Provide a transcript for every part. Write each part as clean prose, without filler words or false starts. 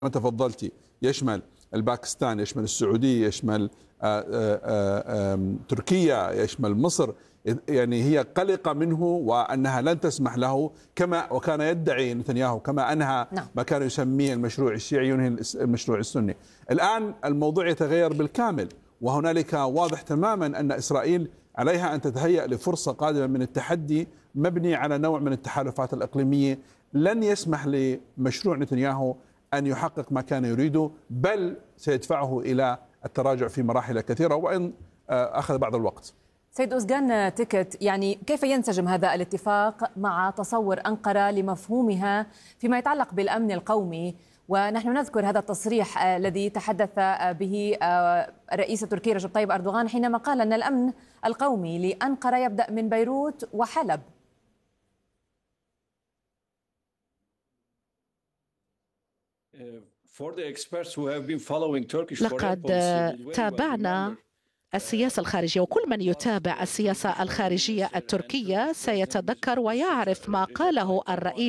ما تفضلتي، يشمل الباكستان، يشمل السعودية، يشمل تركيا، يشمل مصر. يعني هي قلقة منه وأنها لن تسمح له، كما وكان يدعي نتنياهو، كما أنهى ما كان يسميه المشروع الشيعي ينهي المشروع السني. الآن الموضوع يتغير بالكامل، وهنالك واضح تماما أن إسرائيل عليها أن تتهيأ لفرصة قادمة من التحدي مبني على نوع من التحالفات الإقليمية. لن يسمح لمشروع نتنياهو أن يحقق ما كان يريده، بل سيدفعه إلى التراجع في مراحل كثيرة وإن أخذ بعض الوقت. سيد أوزغان تيكت، يعني كيف ينسجم هذا الاتفاق مع تصور أنقرة لمفهومها فيما يتعلق بالأمن القومي؟ ونحن نذكر هذا التصريح الذي تحدث به الرئيس التركي رجب طيب أردوغان حينما قال أن الأمن القومي لأنقرة يبدأ من بيروت وحلب. لقد تابعنا السياسة الخارجية، وكل من يتابع السياسة الخارجية التركية سيتذكر ويعرف ما قاله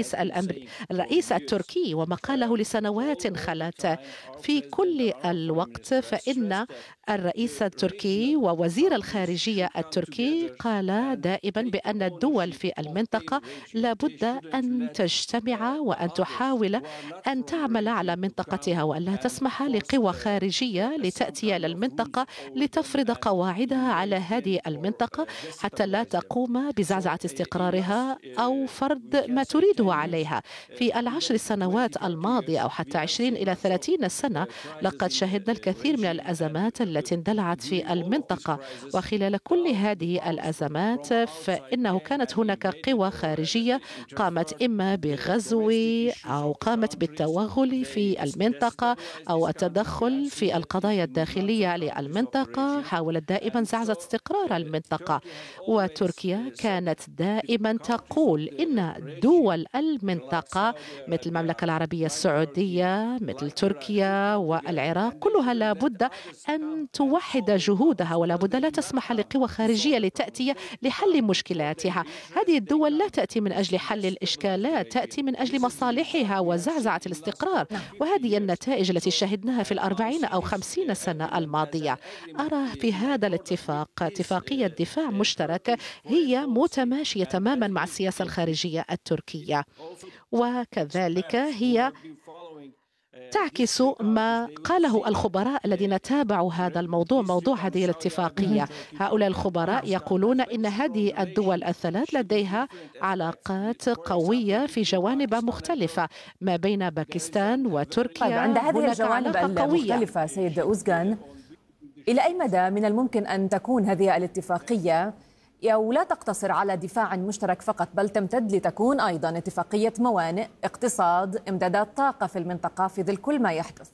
الرئيس التركي وما قاله لسنوات خلت. في كل الوقت فإن الرئيس التركي ووزير الخارجية التركي قال دائما بأن الدول في المنطقة لابد أن تجتمع وأن تحاول أن تعمل على منطقتها، وأن لا تسمح لقوى خارجية لتأتي إلى المنطقة لتفرض قواعدها على هذه المنطقة حتى لا تقوم بزعزعة استقرارها أو فرض ما تريده عليها. في العشر سنوات الماضية أو حتى 20 إلى 30 سنة لقد شهدنا الكثير من الأزمات التي اندلعت في المنطقة، وخلال كل هذه الأزمات فإنه كانت هناك قوى خارجية قامت إما بغزو أو قامت بالتوغل في المنطقة أو التدخل في القضايا الداخلية للمنطقة، حاولت دائما زعزعة استقرار المنطقة. وتركيا كانت دائما تقول إن دول المنطقة مثل المملكة العربية السعودية، مثل تركيا والعراق، كلها لابد أن توحد جهودها ولا بد لا تسمح لقوى خارجية لتأتي لحل مشكلاتها. هذه الدول لا تأتي من أجل حل الإشكالات، تأتي من أجل مصالحها وزعزعة الاستقرار، وهذه النتائج التي شهدناها في 40 أو 50 سنة الماضية. أرى في هذا الاتفاق اتفاقية دفاع مشترك هي متماشية تماما مع السياسة الخارجية التركية، وكذلك هي تعكس ما قاله الخبراء الذين تابعوا هذا الموضوع، موضوع هذه الاتفاقية. هؤلاء الخبراء يقولون إن هذه الدول الثلاث لديها علاقات قوية في جوانب مختلفة ما بين باكستان وتركيا. طيب، عند هذه الجوانب المختلفة سيد أوزغان، إلى أي مدى من الممكن أن تكون هذه الاتفاقية أو لا تقتصر على دفاع مشترك فقط، بل تمتد لتكون أيضا اتفاقية موانئ، اقتصاد، إمدادات طاقة في المنطقة في ظل كل ما يحدث؟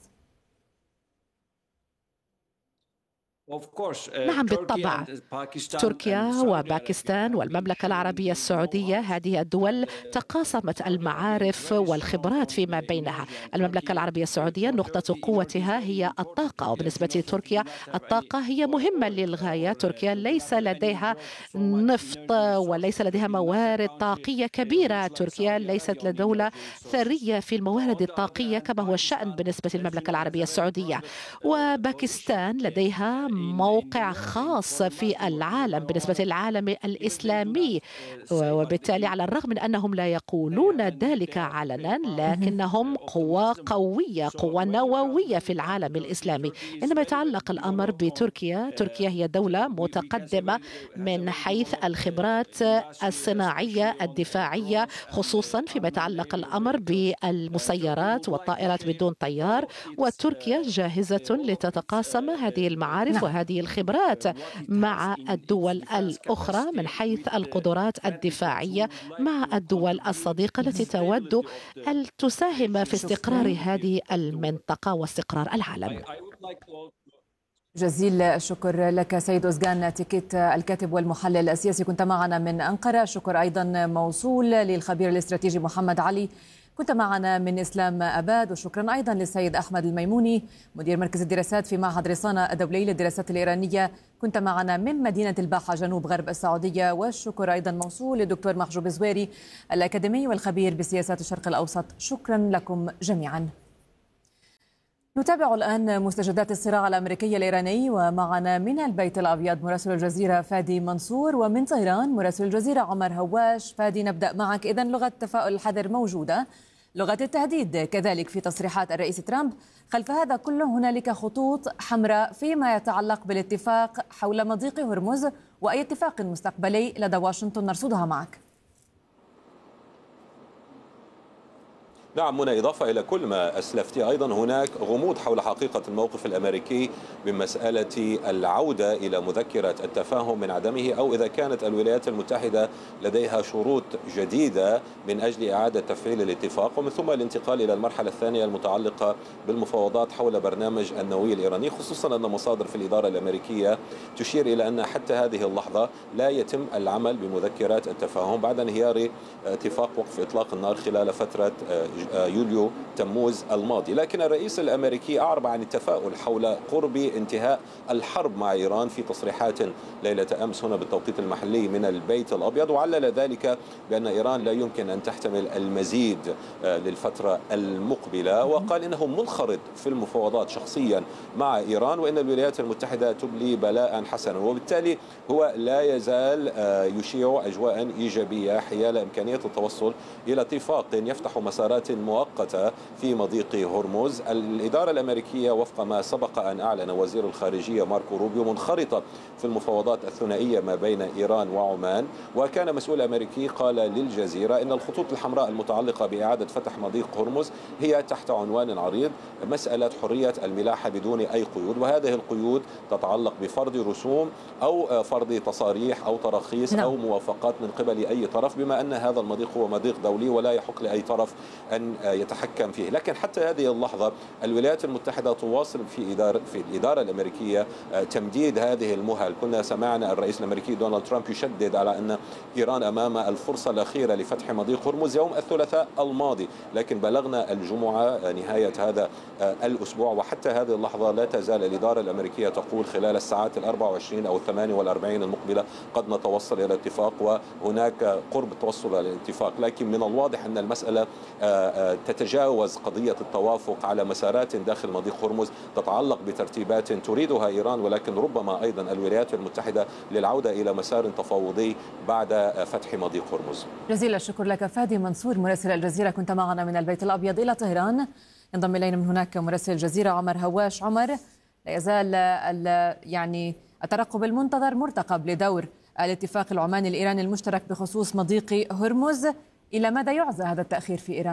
نعم بالطبع، تركيا وباكستان والمملكة العربية السعودية هذه الدول تقاسمت المعارف والخبرات فيما بينها. المملكة العربية السعودية نقطة قوتها هي الطاقة، وبالنسبة لتركيا الطاقة هي مهمة للغاية. تركيا ليس لديها نفط وليس لديها موارد طاقية كبيرة، تركيا ليست دولة ثرية في الموارد الطاقية كما هو الشأن بالنسبة للمملكة العربية السعودية. وباكستان لديها موقع خاص في العالم بالنسبة للعالم الإسلامي، وبالتالي على الرغم من أنهم لا يقولون ذلك علنا لكنهم قوة قوية، قوة نووية في العالم الإسلامي. إنما يتعلق الأمر بتركيا، تركيا هي دولة متقدمة من حيث الخبرات الصناعية الدفاعية، خصوصا فيما يتعلق الأمر بالمسيرات والطائرات بدون طيار، وتركيا جاهزة لتتقاسم هذه المعارف وهذه الخبرات مع الدول الأخرى من حيث القدرات الدفاعية مع الدول الصديقة التي تود أن تساهم في استقرار هذه المنطقة واستقرار العالم. جزيل الشكر لك سيد أوزغان تيكت، الكاتب والمحلل السياسي، كنت معنا من أنقرة. شكر أيضا موصول للخبير الاستراتيجي محمد علي، كنت معنا من إسلام أباد. وشكرا أيضا للسيد أحمد الميموني مدير مركز الدراسات في معهد رصانة الدولي للدراسات الإيرانية، كنت معنا من مدينة الباحة جنوب غرب السعودية. والشكر أيضا موصول للدكتور محجوب زويري الأكاديمي والخبير بسياسات الشرق الأوسط. شكرا لكم جميعا. نتابع الآن مستجدات الصراع الأمريكي الإيراني، ومعنا من البيت الأبيض مراسل الجزيرة فادي منصور، ومن طهران مراسل الجزيرة عمر هواش. فادي، نبدأ معك. إذن لغة تفاؤل الحذر موجودة، لغة التهديد كذلك في تصريحات الرئيس ترامب. خلف هذا كله هنالك خطوط حمراء فيما يتعلق بالاتفاق حول مضيق هرمز وأي اتفاق مستقبلي لدى واشنطن نرصدها معك. نعم منى، إضافة إلى كل ما أسلفت، أيضا هناك غموض حول حقيقة الموقف الأمريكي بمسألة العودة إلى مذكرة التفاهم من عدمه، أو إذا كانت الولايات المتحدة لديها شروط جديدة من أجل إعادة تفعيل الاتفاق، ومن ثم الانتقال إلى المرحلة الثانية المتعلقة بالمفاوضات حول برنامج النووي الإيراني، خصوصا أن مصادر في الإدارة الأمريكية تشير إلى أن حتى هذه اللحظة لا يتم العمل بمذكرات التفاهم بعد انهيار اتفاق وقف إطلاق النار خلال فترة يوليو تموز الماضي. لكن الرئيس الأمريكي أعرب عن التفاؤل حول قرب انتهاء الحرب مع إيران في تصريحات ليلة أمس هنا بالتوقيت المحلي من البيت الأبيض، وعلل ذلك بأن إيران لا يمكن أن تحتمل المزيد للفترة المقبلة، وقال إنه منخرط في المفاوضات شخصيا مع إيران، وإن الولايات المتحدة تبلي بلاء حسنا، وبالتالي هو لا يزال يشيع أجواء إيجابية حيال إمكانية التوصل إلى اتفاق يفتح مسارات مؤقتة في مضيق هرمز. الإدارة الأمريكية وفق ما سبق أن أعلن وزير الخارجية ماركو روبيو منخرطة في المفاوضات الثنائية ما بين إيران وعمان، وكان مسؤول أمريكي قال للجزيرة إن الخطوط الحمراء المتعلقة بإعادة فتح مضيق هرمز هي تحت عنوان عريض مسألة حرية الملاحة بدون أي قيود، وهذه القيود تتعلق بفرض رسوم أو فرض تصاريح أو تراخيص أو موافقات من قبل أي طرف، بما أن هذا المضيق هو مضيق دولي ولا يحق لأي طرف أن يتحكم فيه. لكن حتى هذه اللحظة الولايات المتحدة تواصل في الإدارة الأمريكية تمديد هذه المهل. كنا سمعنا الرئيس الأمريكي دونالد ترامب يشدد على أن إيران أمام الفرصة الأخيرة لفتح مضيق هرمز يوم الثلاثاء الماضي، لكن بلغنا الجمعة نهاية هذا الأسبوع وحتى هذه اللحظة لا تزال الإدارة الأمريكية تقول خلال الساعات 24 أو 48 المقبلة قد نتوصل إلى اتفاق، وهناك قرب التوصل إلى الاتفاق. لكن من الواضح أن المسألة تتجاوز قضية التوافق على مسارات داخل مضيق هرمز تتعلق بترتيبات تريدها إيران، ولكن ربما أيضا الولايات المتحدة للعودة إلى مسار تفاوضي بعد فتح مضيق هرمز. جزيل الشكر لك فادي منصور مراسل الجزيرة، كنت معنا من البيت الأبيض إلى طهران. ينضم إلينا من هناك مراسل الجزيرة عمر هواش. عمر، لا يزال الترقب المنتظر مرتقب لدور الاتفاق العماني الإيراني المشترك بخصوص مضيق هرمز. إلى ماذا يعزى هذا التأخير في إيران؟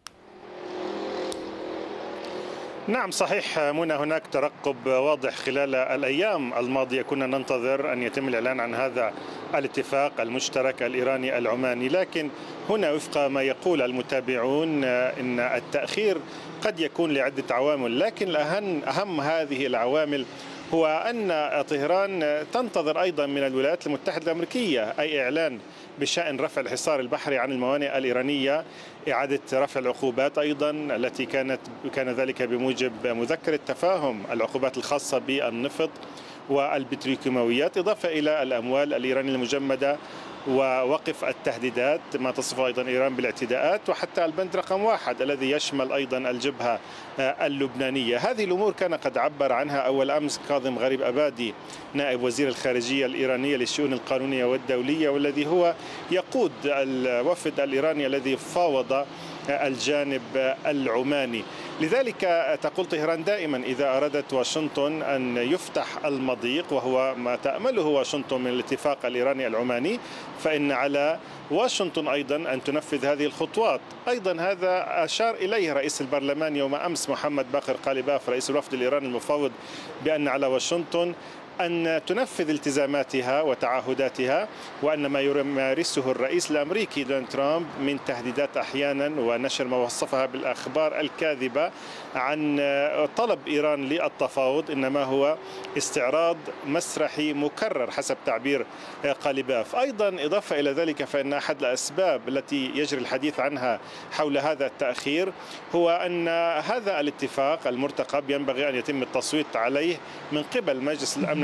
نعم صحيح منى، هناك ترقب واضح. خلال الأيام الماضية كنا ننتظر أن يتم الإعلان عن هذا الاتفاق المشترك الإيراني العماني، لكن هنا وفق ما يقول المتابعون إن التأخير قد يكون لعدة عوامل، لكن أهم هذه العوامل هو أن طهران تنتظر أيضا من الولايات المتحدة الأمريكية أي إعلان بشأن رفع الحصار البحري عن الموانئ الإيرانية، إعادة رفع العقوبات أيضا التي كان ذلك بموجب مذكرة تفاهم العقوبات الخاصة بالنفط والبتروكيماويات، إضافة إلى الأموال الإيرانية المجمدة ووقف التهديدات ما تصفه أيضا إيران بالاعتداءات، وحتى البند رقم 1 الذي يشمل أيضا الجبهة اللبنانية. هذه الأمور كان قد عبر عنها أول أمس كاظم غريب أبادي نائب وزير الخارجية الإيرانية للشؤون القانونية والدولية، والذي هو يقود الوفد الإيراني الذي فاوض الجانب العماني. لذلك تقول طهران دائما إذا أرادت واشنطن أن يفتح المضيق، وهو ما تأمله واشنطن من الاتفاق الإيراني العماني، فإن على واشنطن أيضا أن تنفذ هذه الخطوات. أيضا هذا أشار إليه رئيس البرلمان يوم أمس محمد باقر قالباف رئيس الوفد الإيراني المفوض، بأن على واشنطن أن تنفذ التزاماتها وتعهداتها، وأن ما يمارسه الرئيس الأمريكي دونالد ترامب من تهديدات أحيانا ونشر ما وصفها بالأخبار الكاذبة عن طلب إيران للتفاوض إنما هو استعراض مسرحي مكرر حسب تعبير قالباف. أيضا إضافة إلى ذلك فإن أحد الأسباب التي يجري الحديث عنها حول هذا التأخير هو أن هذا الاتفاق المرتقب ينبغي أن يتم التصويت عليه من قبل مجلس الأمن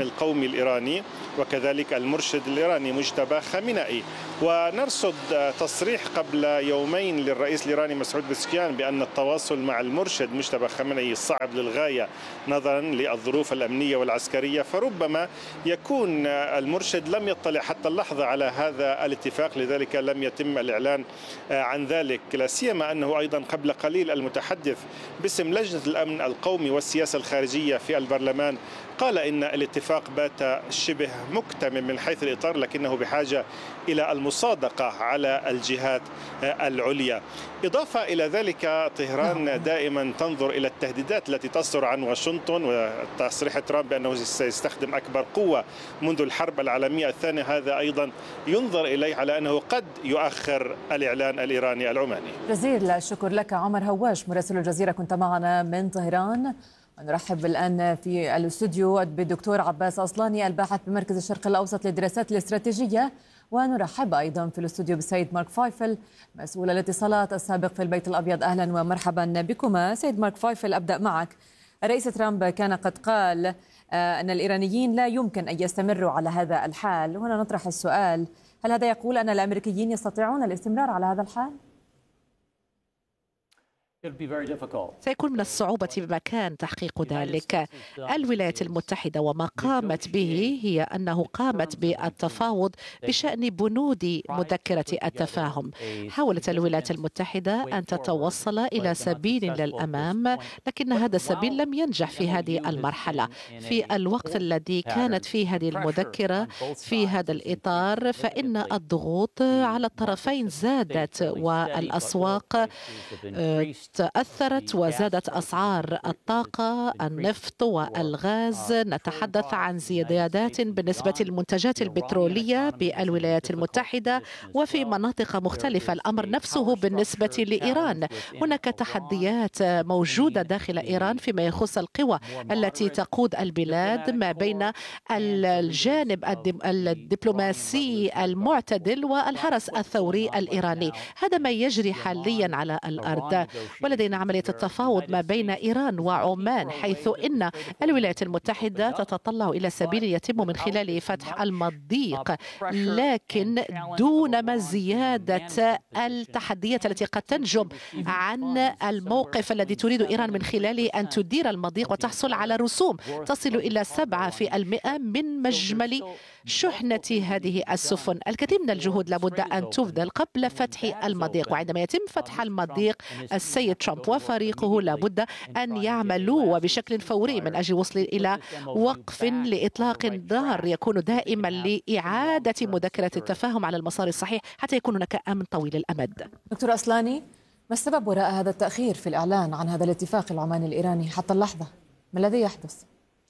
الأمن القومي الإيراني وكذلك المرشد الإيراني مجتبى خامنئي. ونرصد تصريح قبل يومين للرئيس الإيراني مسعود بزكيان بأن التواصل مع المرشد مجتبى خامنئي صعب للغاية نظرا للظروف الأمنية والعسكرية، فربما يكون المرشد لم يطلع حتى اللحظة على هذا الاتفاق، لذلك لم يتم الإعلان عن ذلك، لا سيما أنه أيضا قبل قليل المتحدث باسم لجنة الأمن القومي والسياسة الخارجية في البرلمان قال إن الاتفاق بات شبه مكتمل من حيث الإطار، لكنه بحاجة إلى المصادقة على الجهات العليا. إضافة إلى ذلك طهران دائما تنظر إلى التهديدات التي تصدر عن واشنطن، وتصريح ترامب بأنه سيستخدم أكبر قوة منذ الحرب العالمية الثانية هذا أيضا ينظر إليه على أنه قد يؤخر الإعلان الإيراني العماني. جزيل الشكر لك عمر هواش مراسل الجزيرة، كنت معنا من طهران. نرحب الآن في الاستوديو بالدكتور عباس أصلاني الباحث بمركز الشرق الأوسط للدراسات الاستراتيجية، ونرحب أيضا في الاستوديو بالسيد مارك فايفل مسؤول الاتصالات السابق في البيت الأبيض. أهلا ومرحبا بكما. سيد مارك فايفل، أبدأ معك. الرئيس ترامب كان قد قال أن الإيرانيين لا يمكن أن يستمروا على هذا الحال. هنا نطرح السؤال، هل هذا يقول أن الأمريكيين يستطيعون الاستمرار على هذا الحال؟ سيكون من الصعوبة بمكان تحقيق ذلك. الولايات المتحدة وما قامت به هي أنه قامت بالتفاوض بشأن بنود مذكرة التفاهم. حاولت الولايات المتحدة أن تتوصل إلى سبيل للأمام، لكن هذا السبيل لم ينجح في هذه المرحلة. في الوقت الذي كانت فيه هذه المذكرة في هذا الإطار، فإن الضغوط على الطرفين زادت والأسواق تأثرت وزادت أسعار الطاقة، النفط والغاز. نتحدث عن زيادات بالنسبة للمنتجات البترولية بالولايات المتحدة وفي مناطق مختلفة. الأمر نفسه بالنسبة لإيران، هناك تحديات موجودة داخل إيران فيما يخص القوى التي تقود البلاد ما بين الجانب الدبلوماسي المعتدل والحرس الثوري الإيراني. هذا ما يجري حاليا على الأرض. ولدينا عملية التفاوض ما بين إيران وعمان، حيث إن الولايات المتحدة تتطلع إلى سبيل يتم من خلاله فتح المضيق، لكن دون ما زيادة التحديات التي قد تنجم عن الموقف الذي تريد إيران من خلاله أن تدير المضيق وتحصل على رسوم تصل إلى 7% من مجمل شحنة هذه السفن. الكثير من الجهود لابد أن تبذل قبل فتح المضيق، وعندما يتم فتح المضيق السيد ترامب وفريقه لابد أن يعملوا وبشكل فوري من أجل وصل إلى وقف لإطلاق النار يكون دائما لإعادة مذكرة التفاهم على المسار الصحيح حتى يكون هناك أمن طويل الأمد. دكتور أصلاني، ما السبب وراء هذا التأخير في الإعلان عن هذا الاتفاق العماني الإيراني حتى اللحظة؟ ما الذي يحدث؟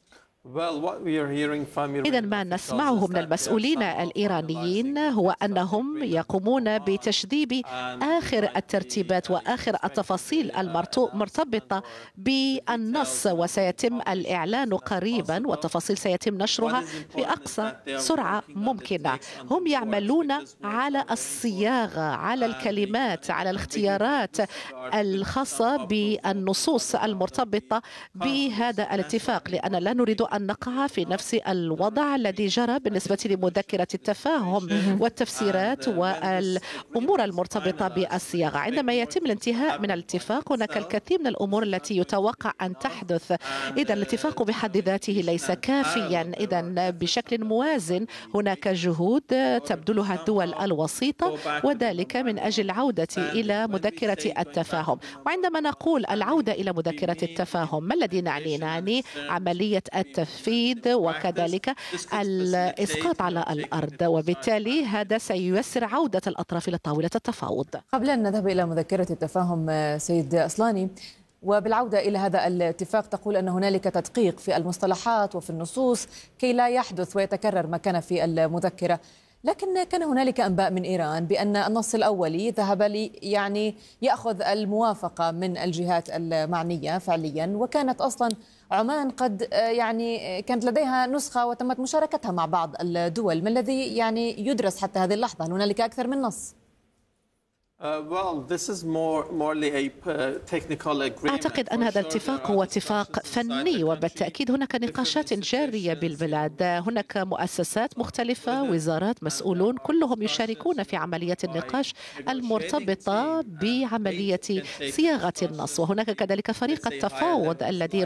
إذن ما نسمعه من المسؤولين الإيرانيين هو أنهم يقومون بتشذيب آخر الترتيبات وآخر التفاصيل المرتبطة بالنص، وسيتم الإعلان قريبا والتفاصيل سيتم نشرها في أقصى سرعة ممكنة. هم يعملون على الصياغة، على الكلمات، على الاختيارات الخاصة بالنصوص المرتبطة بهذا الاتفاق، لأن لا نريد أن نقع في نفس الوضع الذي جرى بالنسبة لمذكرة التفاهم والتفسيرات والأمور المرتبطة بالصياغة. عندما يتم الانتهاء من الاتفاق هناك الكثير من الأمور التي يتوقع أن تحدث. إذا الاتفاق بحد ذاته ليس كافيا، إذا بشكل موازن هناك جهود تبذلها الدول الوسيطة، وذلك من أجل العودة إلى مذكرة التفاهم. وعندما نقول العودة إلى مذكرة التفاهم ما الذي نعني عملية التفسير وكذلك الإسقاط على الأرض، وبالتالي هذا سييسر عودة الأطراف إلى طاولة التفاوض. قبل أن نذهب إلى مذكرة التفاهم سيد أصلاني، وبالعودة إلى هذا الاتفاق، تقول أن هنالك تدقيق في المصطلحات وفي النصوص كي لا يحدث ويتكرر ما كان في المذكرة، لكن كان هنالك أنباء من إيران بأن النص الأولي ذهب يعني يأخذ الموافقة من الجهات المعنية فعليا، وكانت أصلا عمان قد يعني كانت لديها نسخة وتمت مشاركتها مع بعض الدول. ما الذي يعني يدرس حتى هذه اللحظة؟ هل هنالك أكثر من نص؟ أعتقد أن هذا الاتفاق هو اتفاق فني، وبالتأكيد هناك نقاشات جارية بالبلاد. هناك مؤسسات مختلفة، وزارات، مسؤولون، كلهم يشاركون في عملية النقاش المرتبطة بعملية صياغة النص. وهناك كذلك فريق التفاوض الذي